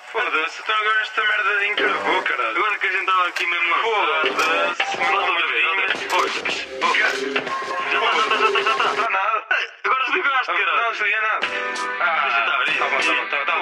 Foda-se, então agora esta merda encravou, caralho. Agora que a gente estava aqui mesmo lá. Foda-se. Volta outra vez. Já está. Já está.